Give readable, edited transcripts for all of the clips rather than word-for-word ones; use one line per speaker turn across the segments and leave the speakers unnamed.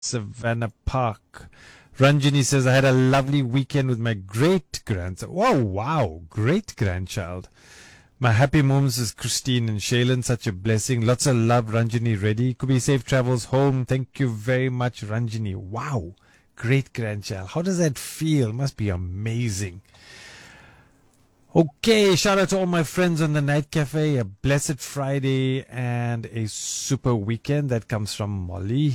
Savannah Park. Ranjini says, I had a lovely weekend with my great-grandson. Oh, wow, great-grandchild. My happy moments is Christine and Shaylin. Such a blessing. Lots of love, Ranjini. Ready? Could be safe travels home. Thank you very much, Ranjini. Wow, great-grandchild. How does that feel? Must be amazing. Okay, shout out to all my friends on the Night Cafe. A blessed Friday and a super weekend. That comes from Molly.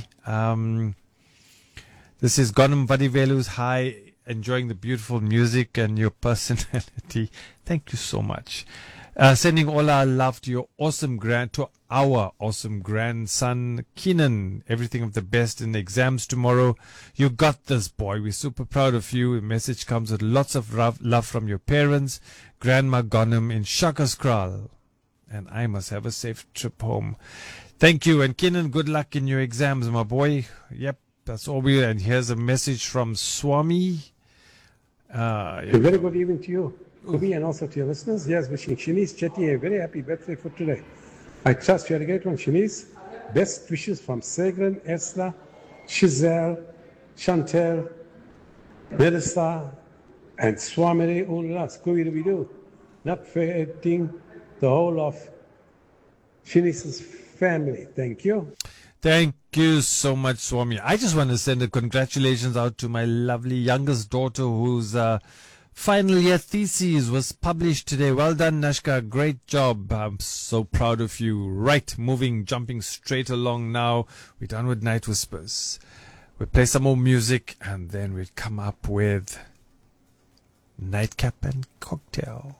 This is Gonam Vadivelu's hi, enjoying the beautiful music and your personality. Thank you so much. Sending all our love to our awesome grandson, Keenan. Everything of the best in the exams tomorrow. You got this, boy. We're super proud of you. The message comes with lots of love from your parents, Grandma Gonam in Shakaskral. And I must have a safe trip home. Thank you. And Keenan, good luck in your exams, my boy. Yep. That's all we. And here's a message from Swami.
A very good evening to you, Kubi, and also to your listeners. Yes, wishing Shanice Chetty a very happy birthday for today. I trust you had a great one, Shanice. Best wishes from Segren, Esla, Shizel, Chantel, Melissa, and Swami Ullas. Kubi to be do. Not forgetting the whole of Shanice's family. Thank you.
Thank you so much, Swami. I just want to send a congratulations out to my lovely youngest daughter whose final year thesis was published today. Well done, Nashka. Great job. I'm so proud of you. Right, jumping straight along now. We're done with Night Whispers. We'll play some more music and then we'll come up with Nightcap and Cocktail.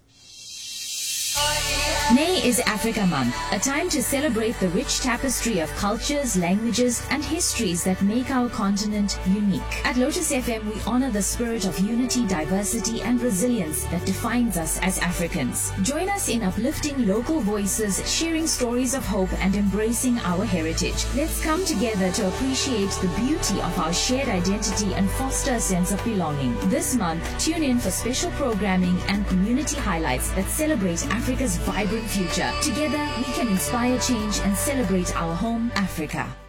May is Africa Month, a time to celebrate the rich tapestry of cultures, languages, and histories that make our continent unique. At Lotus FM, we honor the spirit of unity, diversity, and resilience that defines us as Africans. Join us in uplifting local voices, sharing stories of hope, and embracing our heritage. Let's come together to appreciate the beauty of our shared identity and foster a sense of belonging. This month, tune in for special programming and community highlights that celebrate Africa's vibrant future. Together, we can inspire change and celebrate our home, Africa.